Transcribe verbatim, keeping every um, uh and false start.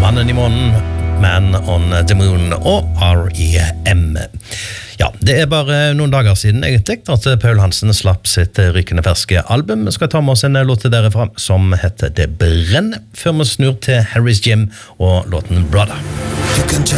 Mannen i månen, Man on the Moon og R E M. Ja, det er bare noen dager siden egentlig at Paul Hansen slapp sitt rykende ferske album. Vi skal ta med oss en låt til dere frem som heter Det Brenner, før vi snur til Harry's Gym og låten Brother.